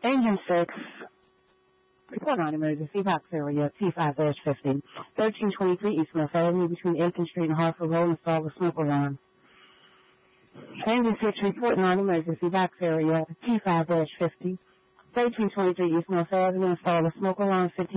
Engine 6, report on emergency box area T5-50, 1323 East North Avenue between Aiken Street and Hartford Road. Install a smoke alarm. Engine 6, reporting on emergency box area T5-50, 1323 East North Avenue. Install a smoke alarm. 15